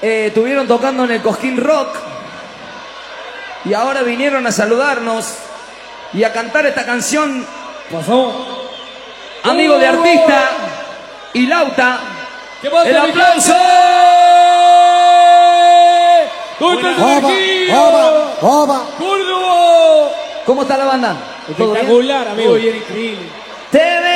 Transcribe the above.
estuvieron tocando en el Cosquín Rock y ahora vinieron a saludarnos y a cantar esta canción. Pasó. Amigo de artista y Lauta. ¡El aplauso! ¿Cómo está la banda? Espectacular, amigo, bien increíble.